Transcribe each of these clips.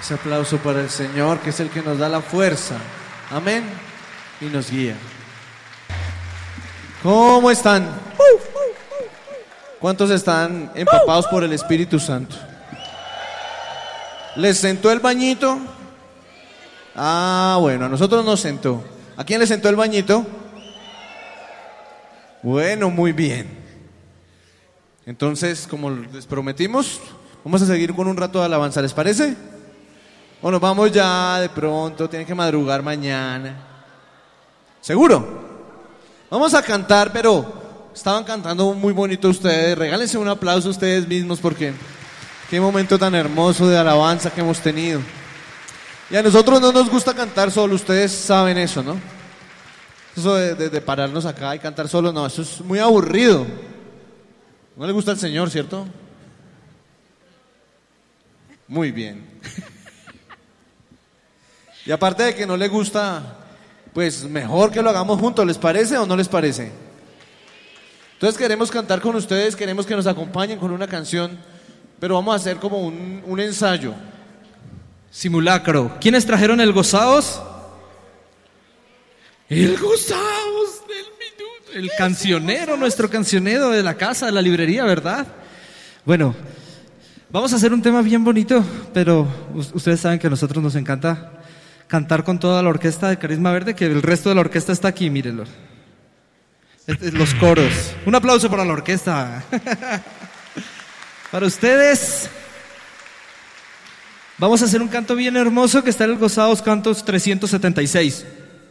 Ese aplauso para el Señor, que es el que nos da la fuerza. Amén. Y nos guía. ¿Cómo están? ¿Cuántos están empapados por el Espíritu Santo? ¿Les sentó el bañito? Ah, bueno, a nosotros nos sentó. ¿A quién le sentó el bañito? Bueno, muy bien. Entonces, como les prometimos, vamos a seguir con un rato de alabanza, ¿les parece? O nos vamos ya de pronto, tienen que madrugar mañana. ¿Seguro? Vamos a cantar, pero estaban cantando muy bonito ustedes. Regálense un aplauso ustedes mismos porque qué momento tan hermoso de alabanza que hemos tenido. Y a nosotros no nos gusta cantar solo, ustedes saben eso, ¿no? Eso de pararnos acá y cantar solo, no, eso es muy aburrido. ¿No le gusta al Señor, cierto? Muy bien. Y aparte de que no le gusta, pues mejor que lo hagamos juntos, ¿les parece o no les parece? Entonces queremos cantar con ustedes, queremos que nos acompañen con una canción, pero vamos a hacer como un ensayo. Simulacro. ¿Quiénes trajeron el gozaos? El gozaos del minuto. El cancionero, nuestro cancionero de la casa, de la librería, ¿verdad? Bueno, vamos a hacer un tema bien bonito, pero ustedes saben que a nosotros nos encanta cantar con toda la orquesta de Carisma Verde, que el resto de la orquesta está aquí, mírenlo. Los coros. Un aplauso para la orquesta. Para ustedes. Vamos a hacer un canto bien hermoso que está en el Gozaos Cantos 376.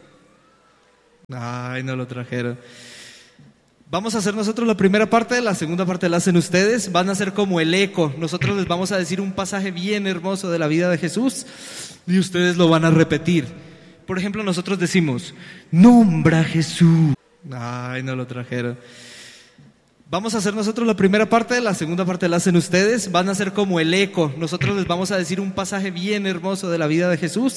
Ay, no lo trajeron. Vamos a hacer nosotros la primera parte, la segunda parte la hacen ustedes. Van a ser como el eco. Nosotros les vamos a decir un pasaje bien hermoso de la vida de Jesús y ustedes lo van a repetir. Por ejemplo, nosotros decimos, nombra a Jesús. Ay, no lo trajeron. Vamos a hacer nosotros la primera parte, la segunda parte la hacen ustedes. Van a ser como el eco. Nosotros les vamos a decir un pasaje bien hermoso de la vida de Jesús